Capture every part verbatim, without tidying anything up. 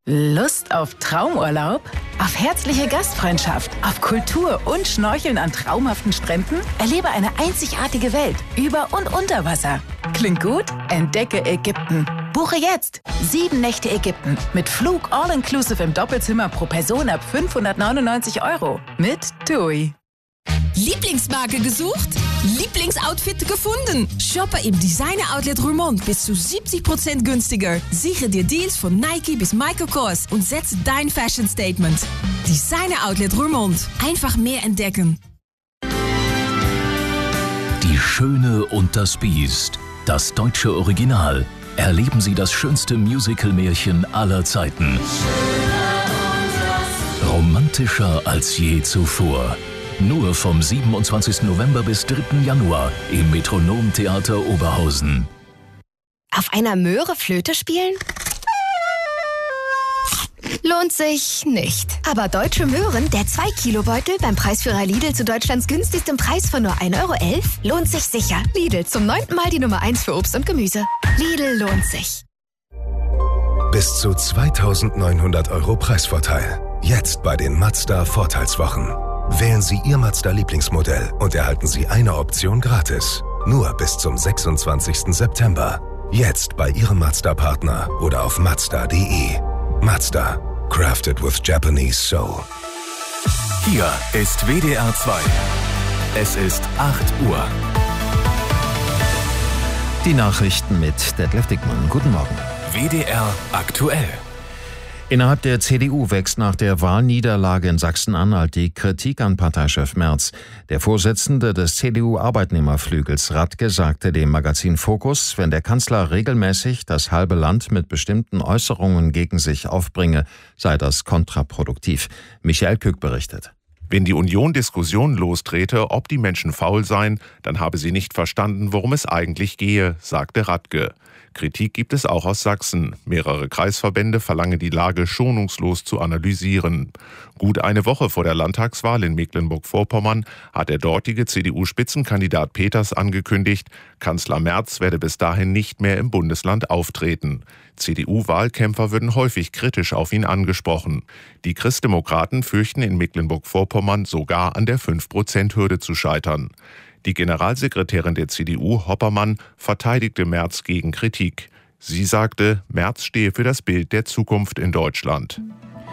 Lust auf Traumurlaub? Auf herzliche Gastfreundschaft? Auf Kultur und Schnorcheln an traumhaften Stränden? Erlebe eine einzigartige Welt über und unter Wasser. Klingt gut? Entdecke Ägypten. Buche jetzt sieben Nächte Ägypten mit Flug all-inclusive im Doppelzimmer pro Person ab fünfhundertneunundneunzig Euro mit TUI. Lieblingsmarke gesucht? Lieblingsoutfit gefunden? Shoppe im Designer Outlet Roermond bis zu siebzig Prozent günstiger. Sichere dir Deals von Nike bis Michael Kors und setze dein Fashion Statement. Designer Outlet Roermond. Einfach mehr entdecken. Die Schöne und das Biest. Das deutsche Original. Erleben Sie das schönste Musical-Märchen aller Zeiten. Romantischer als je zuvor. Nur vom siebenundzwanzigsten November bis dritten Januar im Metronom-Theater Oberhausen. Auf einer Möhre Flöte spielen? Lohnt sich nicht. Aber Deutsche Möhren, der zwei Kilo Beutel beim Preisführer Lidl zu Deutschlands günstigem Preis von nur ein Euro elf, lohnt sich sicher. Lidl, zum neunten Mal die Nummer eins für Obst und Gemüse. Lidl lohnt sich. Bis zu zweitausendneunhundert Euro Preisvorteil. Jetzt bei den Mazda Vorteilswochen. Wählen Sie Ihr Mazda-Lieblingsmodell und erhalten Sie eine Option gratis. Nur bis zum sechsundzwanzigsten September. Jetzt bei Ihrem Mazda-Partner oder auf mazda punkt de. Mazda. Crafted with Japanese Soul. Hier ist W D R zwei. Es ist acht Uhr. Die Nachrichten mit Detlef Dickmann. Guten Morgen. W D R aktuell. Innerhalb der C D U wächst nach der Wahlniederlage in Sachsen-Anhalt die Kritik an Parteichef Merz. Der Vorsitzende des C D U-Arbeitnehmerflügels Radke sagte dem Magazin Focus, wenn der Kanzler regelmäßig das halbe Land mit bestimmten Äußerungen gegen sich aufbringe, sei das kontraproduktiv. Michael Kück berichtet. Wenn die Union Diskussionen lostrete, ob die Menschen faul seien, dann habe sie nicht verstanden, worum es eigentlich gehe, sagte Radke. Kritik gibt es auch aus Sachsen. Mehrere Kreisverbände verlangen die Lage schonungslos zu analysieren. Gut eine Woche vor der Landtagswahl in Mecklenburg-Vorpommern hat der dortige C D U-Spitzenkandidat Peters angekündigt, Kanzler Merz werde bis dahin nicht mehr im Bundesland auftreten. C D U-Wahlkämpfer würden häufig kritisch auf ihn angesprochen. Die Christdemokraten fürchten in Mecklenburg-Vorpommern sogar an der fünf Prozent Hürde zu scheitern. Die Generalsekretärin der C D U, Hoppermann, verteidigte Merz gegen Kritik. Sie sagte, Merz stehe für das Bild der Zukunft in Deutschland.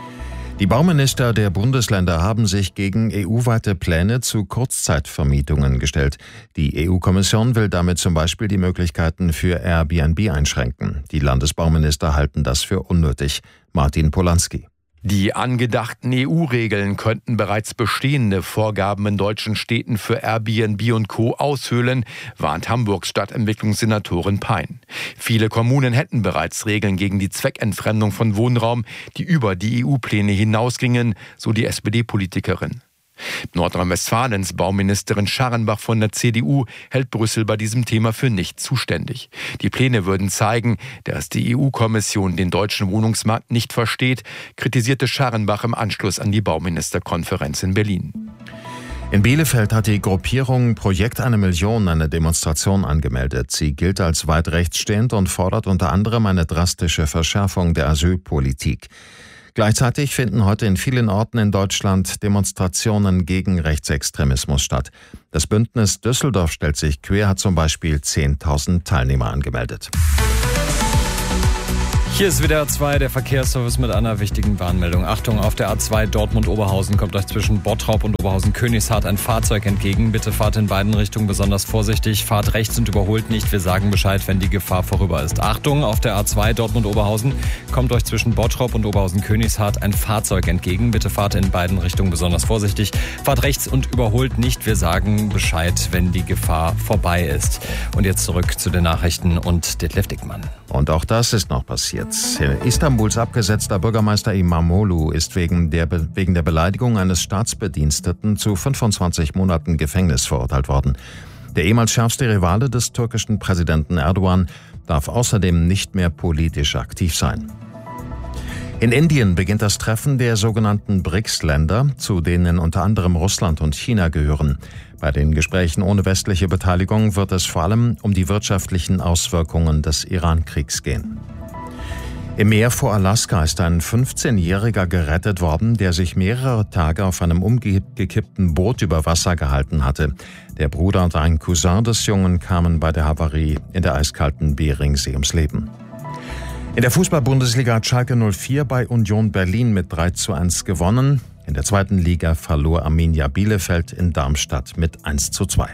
Die Bauminister der Bundesländer haben sich gegen E U-weite Pläne zu Kurzzeitvermietungen gestellt. Die E U-Kommission will damit zum Beispiel die Möglichkeiten für Airbnb einschränken. Die Landesbauminister halten das für unnötig. Martin Polanski. Die angedachten E U-Regeln könnten bereits bestehende Vorgaben in deutschen Städten für Airbnb und Co. aushöhlen, warnt Hamburgs Stadtentwicklungssenatorin Pein. Viele Kommunen hätten bereits Regeln gegen die Zweckentfremdung von Wohnraum, die über die E U-Pläne hinausgingen, so die S P D-Politikerin. Nordrhein-Westfalens Bauministerin Scharrenbach von der C D U hält Brüssel bei diesem Thema für nicht zuständig. Die Pläne würden zeigen, dass die E U-Kommission den deutschen Wohnungsmarkt nicht versteht, kritisierte Scharrenbach im Anschluss an die Bauministerkonferenz in Berlin. In Bielefeld hat die Gruppierung Projekt eine Million eine Demonstration angemeldet. Sie gilt als weit rechtsstehend und fordert unter anderem eine drastische Verschärfung der Asylpolitik. Gleichzeitig finden heute in vielen Orten in Deutschland Demonstrationen gegen Rechtsextremismus statt. Das Bündnis Düsseldorf stellt sich quer, hat zum Beispiel zehntausend Teilnehmer angemeldet. Hier ist W D R zwei, der Verkehrsservice mit einer wichtigen Warnmeldung. Achtung, auf der A zwei Dortmund-Oberhausen kommt euch zwischen Bottrop und Oberhausen-Königshardt ein Fahrzeug entgegen. Bitte fahrt in beiden Richtungen besonders vorsichtig. Fahrt rechts und überholt nicht. Wir sagen Bescheid, wenn die Gefahr vorüber ist. Achtung, auf der A zwei Dortmund-Oberhausen kommt euch zwischen Bottrop und Oberhausen-Königshardt ein Fahrzeug entgegen. Bitte fahrt in beiden Richtungen besonders vorsichtig. Fahrt rechts und überholt nicht. Wir sagen Bescheid, wenn die Gefahr vorbei ist. Und jetzt zurück zu den Nachrichten und Detlef Dickmann. Und auch das ist noch passiert. Istanbuls abgesetzter Bürgermeister İmamoğlu ist wegen der, Be- wegen der Beleidigung eines Staatsbediensteten zu fünfundzwanzig Monaten Gefängnis verurteilt worden. Der ehemals schärfste Rivale des türkischen Präsidenten Erdogan darf außerdem nicht mehr politisch aktiv sein. In Indien beginnt das Treffen der sogenannten B R I C S-Länder, zu denen unter anderem Russland und China gehören. Bei den Gesprächen ohne westliche Beteiligung wird es vor allem um die wirtschaftlichen Auswirkungen des Iran-Kriegs gehen. Im Meer vor Alaska ist ein fünfzehnjähriger gerettet worden, der sich mehrere Tage auf einem umgekippten Boot über Wasser gehalten hatte. Der Bruder und ein Cousin des Jungen kamen bei der Havarie in der eiskalten Beringsee ums Leben. In der Fußball-Bundesliga hat Schalke null vier bei Union Berlin mit drei zu eins gewonnen. In der zweiten Liga verlor Arminia Bielefeld in Darmstadt mit eins zu zwei.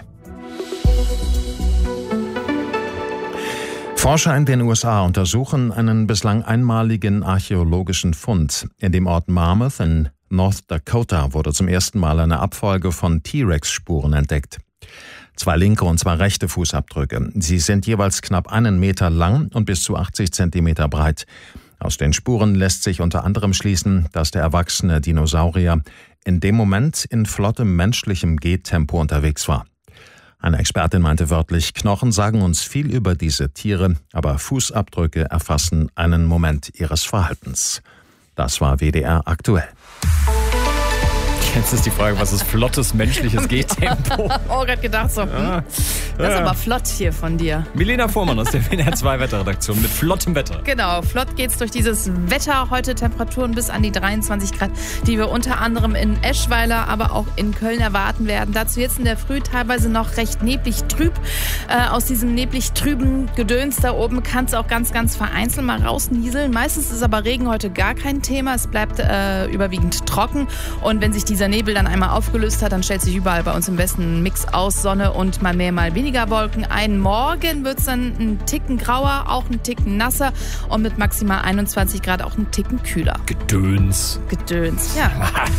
Forscher in den U S A untersuchen einen bislang einmaligen archäologischen Fund. In dem Ort Mammoth in North Dakota wurde zum ersten Mal eine Abfolge von T-Rex-Spuren entdeckt. Zwei linke und zwei rechte Fußabdrücke. Sie sind jeweils knapp einen Meter lang und bis zu achtzig Zentimeter breit. Aus den Spuren lässt sich unter anderem schließen, dass der erwachsene Dinosaurier in dem Moment in flottem menschlichem Gehtempo unterwegs war. Eine Expertin meinte wörtlich, Knochen sagen uns viel über diese Tiere, aber Fußabdrücke erfassen einen Moment ihres Verhaltens. Das war W D R aktuell. Jetzt ist die Frage, was ist flottes menschliches Gehtempo? Oh, gerade gedacht so, hm, Ja. das ist Ja. aber flott hier von dir. Milena Fuhrmann aus der W D R zwei Wetterredaktion mit flottem Wetter. Genau, flott geht's durch dieses Wetter. Heute Temperaturen bis an die dreiundzwanzig Grad, die wir unter anderem in Eschweiler, aber auch in Köln erwarten werden. Dazu jetzt in der Früh teilweise noch recht neblig trüb. Äh, aus diesem neblig trüben Gedöns da oben kann es auch ganz, ganz vereinzelt mal rausnieseln. Meistens ist aber Regen heute gar kein Thema. Es bleibt äh, überwiegend trocken. Und wenn sich dieser Nebel dann einmal aufgelöst hat, dann stellt sich überall bei uns im Westen ein Mix aus Sonne und mal mehr, mal weniger Wolken ein. Morgen wird es dann ein Ticken grauer, auch ein Ticken nasser und mit maximal einundzwanzig Grad auch ein Ticken kühler. Gedöns. Gedöns, ja.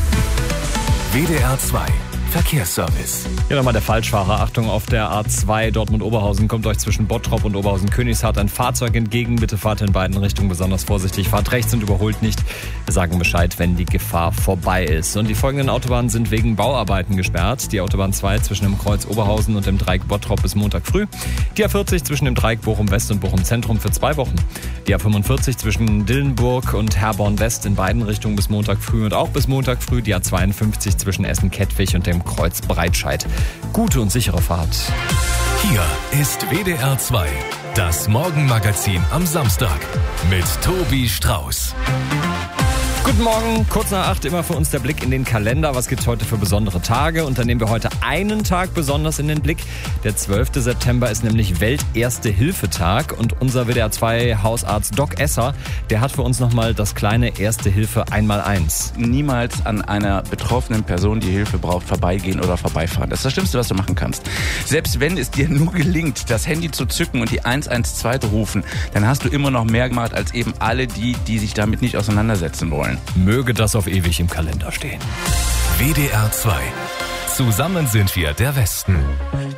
W D R zwei Verkehrsservice. Hier nochmal der Falschfahrer. Achtung, auf der A zwei Dortmund-Oberhausen kommt euch zwischen Bottrop und Oberhausen-Königshardt ein Fahrzeug entgegen. Bitte fahrt in beiden Richtungen besonders vorsichtig. Fahrt rechts und überholt nicht. Wir sagen Bescheid, wenn die Gefahr vorbei ist. Und die folgenden Autobahnen sind wegen Bauarbeiten gesperrt. Die Autobahn zwei zwischen dem Kreuz Oberhausen und dem Dreieck Bottrop bis Montag früh. Die A vierzig zwischen dem Dreieck Bochum West und Bochum Zentrum für zwei Wochen. Die A fünfundvierzig zwischen Dillenburg und Herborn West in beiden Richtungen bis Montag früh und auch bis Montag früh. Die A zweiundfünfzig zwischen Essen-Kettwig und dem Kreuz Breitscheid. Gute und sichere Fahrt. Hier ist W D R zwei, das Morgenmagazin am Samstag mit Tobi Strauß. Guten Morgen, kurz nach acht immer für uns der Blick in den Kalender. Was gibt's heute für besondere Tage? Und dann nehmen wir heute einen Tag besonders in den Blick. Der zwölfte September ist nämlich Welt-Erste-Hilfe-Tag. Und unser W D R zwei Hausarzt Doc Esser, der hat für uns nochmal das kleine Erste-Hilfe einmal eins. Niemals an einer betroffenen Person, die Hilfe braucht, vorbeigehen oder vorbeifahren. Das ist das Schlimmste, was du machen kannst. Selbst wenn es dir nur gelingt, das Handy zu zücken und die eins eins zwei zu rufen, dann hast du immer noch mehr gemacht als eben alle die, die sich damit nicht auseinandersetzen wollen. Möge das auf ewig im Kalender stehen. W D R zwei. Zusammen sind wir der Westen.